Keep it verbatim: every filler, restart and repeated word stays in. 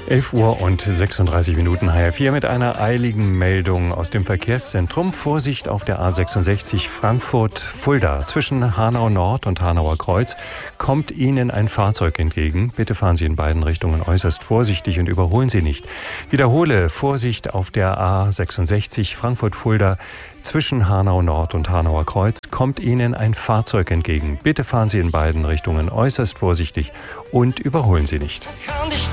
elf Uhr und sechsunddreißig Minuten H R vier mit einer eiligen Meldung aus dem Verkehrszentrum. Vorsicht auf der A sechsundsechzig Frankfurt-Fulda. Zwischen Hanau Nord und Hanauer Kreuz kommt Ihnen ein Fahrzeug entgegen. Bitte fahren Sie in beiden Richtungen äußerst vorsichtig und überholen Sie nicht. Wiederhole, Vorsicht auf der A sechsundsechzig Frankfurt-Fulda. Zwischen Hanau Nord und Hanauer Kreuz kommt Ihnen ein Fahrzeug entgegen. Bitte fahren Sie in beiden Richtungen äußerst vorsichtig und überholen Sie nicht. Kann dich